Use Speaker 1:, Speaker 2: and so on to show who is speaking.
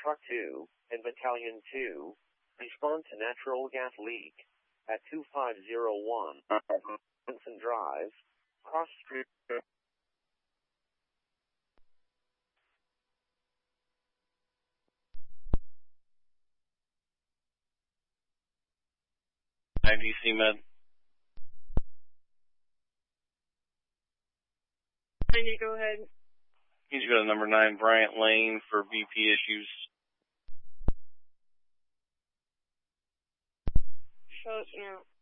Speaker 1: Truck 2 and Battalion 2 respond to natural gas leak at 2501 Benson Drive, Cross Street.
Speaker 2: IDC Med.
Speaker 3: Can you go ahead?
Speaker 2: You need to go to number 9 Bryant Lane for VP issues.
Speaker 3: Show it now.